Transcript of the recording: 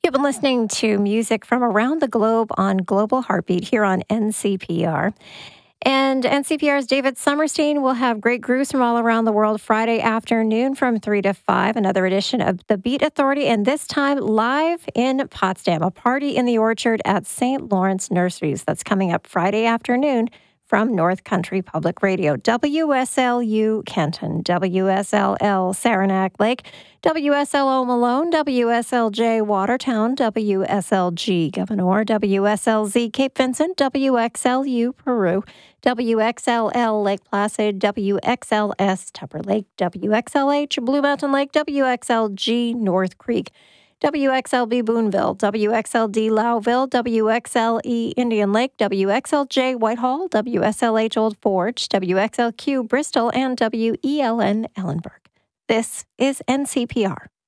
You've been listening to music from around the globe on Global Heartbeat here on NCPR. And NCPR's David Summerstein will have great grooves from all around the world Friday afternoon from 3 to 5, another edition of The Beat Authority, and this time live in Potsdam, a party in the orchard at St. Lawrence Nurseries. That's coming up Friday afternoon from North Country Public Radio, WSLU Kenton, WSLL Saranac Lake, WSLO Malone, WSLJ Watertown, WSLG Governor, WSLZ Cape Vincent, WXLU Peru, WXLL Lake Placid, WXLS Tupper Lake, WXLH Blue Mountain Lake, WXLG North Creek, WXLB Boonville, WXLD Lowville, WXLE Indian Lake, WXLJ Whitehall, WSLH Old Forge, WXLQ Bristol, and WELN Ellenburg. This is NCPR.